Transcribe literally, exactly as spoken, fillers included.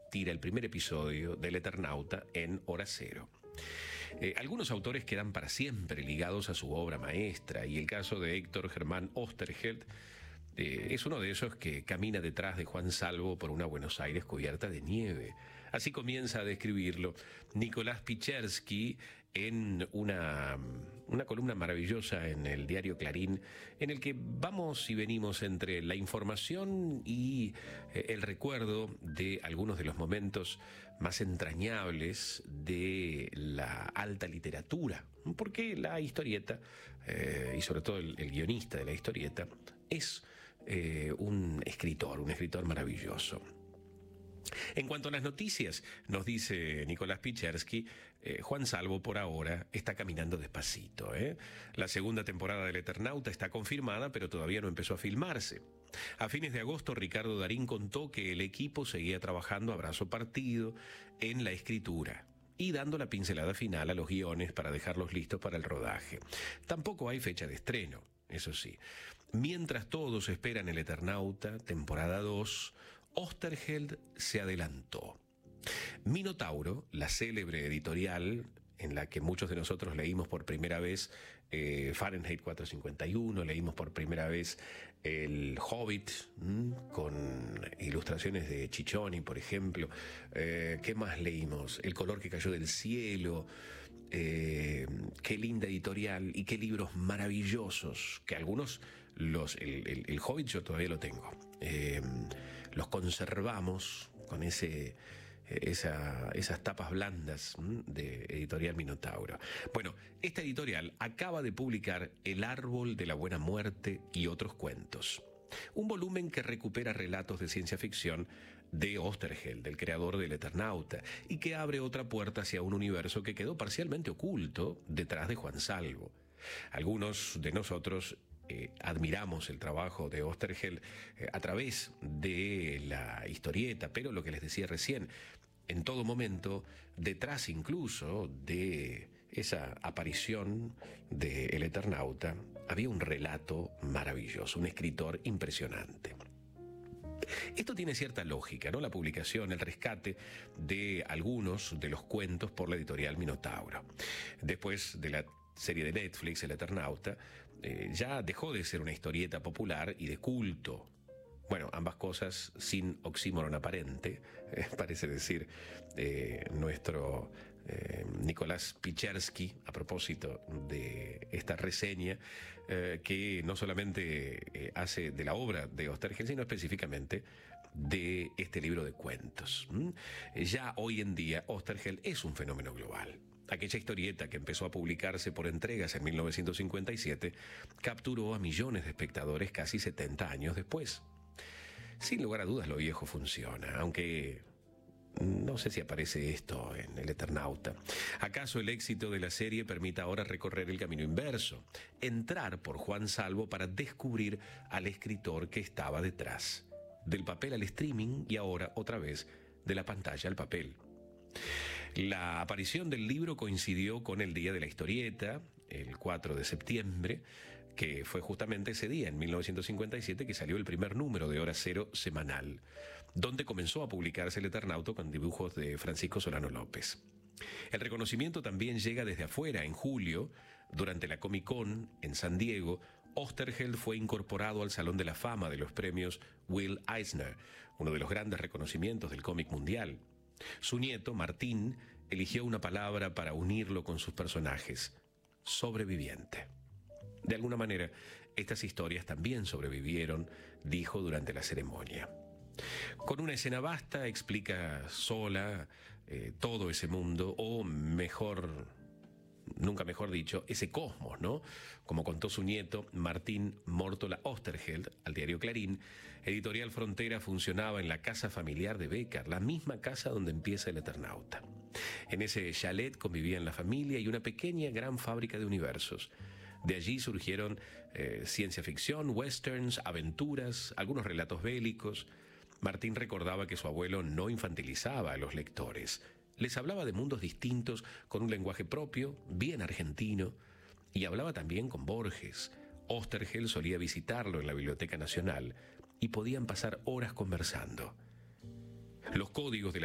tira el primer episodio del Eternauta en Hora Cero. Eh, algunos autores quedan para siempre ligados a su obra maestra, y el caso de Héctor Germán Oesterheld eh, es uno de esos que camina detrás de Juan Salvo por una Buenos Aires cubierta de nieve. Así comienza a describirlo Nicolás Pichersky en una, una columna maravillosa en el diario Clarín, en el que vamos y venimos entre la información y eh, el recuerdo de algunos de los momentos más entrañables de la alta literatura, porque la historieta, eh, y sobre todo el, el guionista de la historieta, es eh, un escritor, un escritor maravilloso. En cuanto a las noticias, nos dice Nicolás Pichersky, eh, Juan Salvo por ahora está caminando despacito. ¿eh? La segunda temporada del Eternauta está confirmada, pero todavía no empezó a filmarse. A fines de agosto, Ricardo Darín contó que el equipo seguía trabajando a brazo partido en la escritura y dando la pincelada final a los guiones para dejarlos listos para el rodaje. Tampoco hay fecha de estreno, eso sí. Mientras todos esperan el Eternauta, temporada dos, Oesterheld se adelantó. Minotauro, la célebre editorial en la que muchos de nosotros leímos por primera vez eh, Fahrenheit cuatrocientos cincuenta y uno, leímos por primera vez El Hobbit, ¿m? con ilustraciones de Chichoni, por ejemplo. Eh, ¿Qué más leímos? El color que cayó del cielo. Eh, qué linda editorial y qué libros maravillosos, que algunos, los, el, el, el Hobbit yo todavía lo tengo. Eh, los conservamos con ese... Esa, esas tapas blandas de Editorial Minotauro. Bueno, esta editorial acaba de publicar El Árbol de la Buena Muerte y otros cuentos. Un volumen que recupera relatos de ciencia ficción de Oesterheld, del creador del Eternauta, y que abre otra puerta hacia un universo que quedó parcialmente oculto detrás de Juan Salvo. Algunos de nosotros Eh, admiramos el trabajo de Oesterheld eh, a través de la historieta, pero lo que les decía recién, en todo momento, detrás incluso de esa aparición de El Eternauta, había un relato maravilloso, un escritor impresionante. Esto tiene cierta lógica, ¿no? La publicación, el rescate de algunos de los cuentos por la editorial Minotauro. Después de la serie de Netflix, El Eternauta, eh, ya dejó de ser una historieta popular y de culto. Bueno, ambas cosas sin oxímoron aparente, eh, parece decir eh, nuestro eh, Nicolás Pichersky, a propósito de esta reseña, eh, que no solamente eh, hace de la obra de Oesterheld, sino específicamente de este libro de cuentos. ¿Mm? Ya hoy en día Oesterheld es un fenómeno global. Aquella historieta que empezó a publicarse por entregas en mil novecientos cincuenta y siete capturó a millones de espectadores casi setenta años después. Sin lugar a dudas, lo viejo funciona, aunque no sé si aparece esto en El Eternauta. ¿Acaso el éxito de la serie permita ahora recorrer el camino inverso? Entrar por Juan Salvo para descubrir al escritor que estaba detrás. Del papel al streaming y ahora otra vez de la pantalla al papel. La aparición del libro coincidió con el día de la historieta, el cuatro de septiembre, que fue justamente ese día, en mil novecientos cincuenta y siete, que salió el primer número de Hora Cero semanal, donde comenzó a publicarse El Eternauta con dibujos de Francisco Solano López. El reconocimiento también llega desde afuera. En julio, durante la Comic Con en San Diego, Oesterheld fue incorporado al Salón de la Fama de los premios Will Eisner, uno de los grandes reconocimientos del cómic mundial. Su nieto, Martín, eligió una palabra para unirlo con sus personajes: sobreviviente. De alguna manera, estas historias también sobrevivieron, dijo durante la ceremonia. Con una escena basta, explica sola eh, todo ese mundo, o mejor, nunca mejor dicho, ese cosmos, ¿no? Como contó su nieto, Martín Mórtola Oesterheld, al diario Clarín, Editorial Frontera funcionaba en la casa familiar de Becker, la misma casa donde empieza El Eternauta. En ese chalet convivían la familia y una pequeña gran fábrica de universos. De allí surgieron eh, ciencia ficción, westerns, aventuras, algunos relatos bélicos. Martín recordaba que su abuelo no infantilizaba a los lectores. Les hablaba de mundos distintos con un lenguaje propio, bien argentino, y hablaba también con Borges. Oesterheld solía visitarlo en la Biblioteca Nacional y podían pasar horas conversando. Los códigos de la